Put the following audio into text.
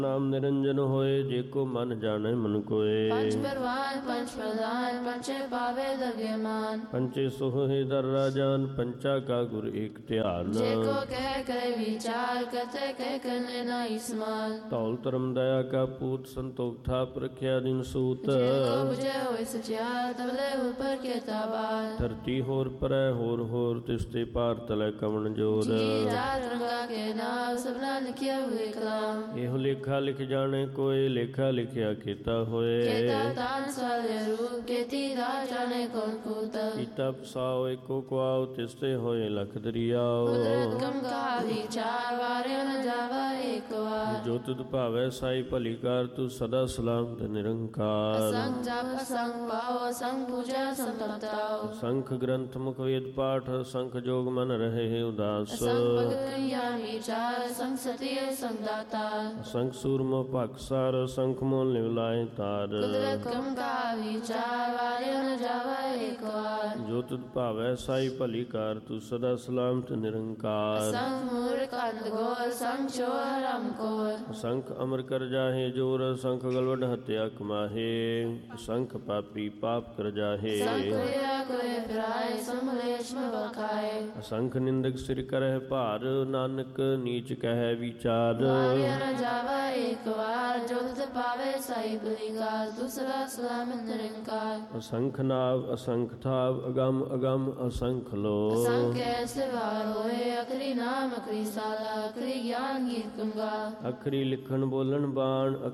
ਨਾਮ ਨਿਰੰਜਨ ਹੋਏ, ਜੇ ਕੋ ਮਨ ਜਾਣੈ ਮਨ ਕੋਏ। ਪੰਚ ਪਰਵਾਨ ਪੰਚ ਪ੍ਰਧਾਨ, ਪੰਚੇ ਪਾਵੇ ਲਗੇ ਮਾਨ। ਪੰਚੇ ਸੋਹੇ ਦਰ ਰਾਜਾਨ, ਪੰਚਾ ਕਾ ਗੁਰ ਏਕ ਧਿਆਨ। ਜੇ ਕੋ ਕਹਿ ਕਹਿ ਵਿਚਾਰ, ਕਤੇ ਕਹਿ ਕਰਨੇ ਨਾਹੀ ਸਮਾਲ। ਧੌਲ ਧਰਮ ਦਇਆ ਕਾ ਪੂਤ, ਸੰਤੋਖ ਥਾਪ ਰਖਿਆ ਦਿਨ ਸੂਤ। ਜੇ ਕੋ ਬੁਝੇ ਹੋਇ ਸਚਿਆਰ, ਤਬਲੇ ਉਪਰ ਕੇ ਤਾਬਾਲ। ਧਰਤੀ ਹੋਰ ਪਰੈ ਹੋਰ ਹੋਰ, ਤਿਸ ਤੇ ਪਾਰ ਤਲੈ ਕਵਣ ਜੋਰ। ਜੀ ਰਾਤ ਰੰਗਾ ਕੇ ਨਾਮ, ਸਭਨਾ ਲਿਖਿਆ ਹੋਏ ਕਲਾਮ। ਇਹੋ ਲੇਖਾ ਲਿਖ ਜਾਣੇ ਕੋਏ, ਲੇਖਾ ਲਿਖਿਆ ਕੀਤਾ ਹੋਏ। ਕੇਤਾ ਤਾਨ ਸਾਲੇ ਰੂਪ, ਕੇਤੀ ਦਾ ਜਾਣੇ ਕੌਣ ਕੂਤ। ਕੀਤਾ ਪਸਾਓ ਏਕੋ ਕੁਆਓ, ਤਿਸ ਤੇ ਹੋਏ ਲਖ ਦਰਿਆਓ। ਕੁਦਰਤ ਕਮ ਕਹਾ ਵਿਚਾਰ, ਵਾਰਿਆ ਨ ਜਾਵਾ ਏਕ ਵਾਰ। ਜੋ ਤੁਧ ਭਾਵੈ ਸਾਈ ਭਲੀ ਕਾਰ, ਤੂੰ ਸਦਾ ਸਲਾਮਤ ਨਿਰੰਕਾਰ। ਅਸੰਗ ਜਪ ਅਸੰਗ ਪਾਓ, ਅਸੰਗ ਪੂਜਾ ਸੰਤਪਤਾਓ। ਸੰਖ ਗ੍ਰੰਥ ਮੁਖ ਵੇਦ ਪਾਠ, ਸੰਖ ਜੋਗ ਮਨ ਰਹੇ ਉਦਾਸ। ਅਸੰਗ ਭਗਤ ਕਲਿਆ ਵਿਚਾਰ, ਅਸੰਗ ਸਤਿ ਅਸੰਗ ਦਾਤਾ। ਸੰਖ ਸੂਰਮੋ ਭਖਸਾਰ, ਸੰਖ ਮੋਲ ਨਿਵਲਾਏ ਤਾਰ। ਕੁਦਰਤ ਕਮ ਕਹਾ ਵਿਚਾਰ, ਵਾਰਿਆ ਨ ਜਾਵਾ ਏਕ ਵਾਰ। ਜੋ ਤੁਧ ਭਾਵੈ ਸਾਈ ਭਲੀ ਕਾਰ, ਤੂੰ ਸਦਾ ਸਲਾਮਤ ਨਿਰੰਕਾਰ। ਅਸੰਗ ਮੂਰਖ ਕੰਦ ਗੋਰ, ਸੰਗ ਚੋਰ ਹਮ ਕੋਰ। ਸੰਖ ਅਮਰ ਕਰ ਜਾਹੇ ਜੋਰ, ਸੰਖ ਗਲਵਡ ਹਤਿਆ ਕਮਾਹੇ। ਸੰਖ ਪਾਪੀ ਪਾਪ ਕਰ ਜਾਹੇ। ਸੰਗ ਕੋਇਆ ਕੋਇ ਫਿਰਾਏ, ਸੰਭਲੇਸ਼ ਮ ਬਖਾਏ। ਸੰਖ ਨਿੰਦਕ ਸਿਰ ਕਰਹਿ ਭਾਰ, ਨਾਨਕ ਨੀਚ ਕਹਿ ਵਿਚਾਰ। ਵਾਰਿਆ ਨ ਜਾਵਾ ਏਕ ਵਾਰ, ਜੋ ਤਿਤ ਪਾਵੇ ਸਾਈ ਭਲੀ ਕਾਰ। ਤੂੰ ਸਦਾ ਸਲਾਮਤ ਨਿਰੰਕਾਰ। ਅਸੰਖ ਨਾਵ ਅਸੰਖ ਥਾਵ, ਅਗੰਮ ਅਗੰਮ ਅਸੰਖ ਲੋ। ਅਸੰਖ ਐਸੇ ਵਾਰ ਹੋਏ, ਅਖਰੀ ਨਾਮ ਅਖਰੀ ਸਾਲਾ। ਅਖਰੀ ਗਿਆਨ ਗੀਤ ਗੰਗਾ। ਅਖਰੀ ਲਿਖਣ ਬੋਲਣ ਬਾਣ,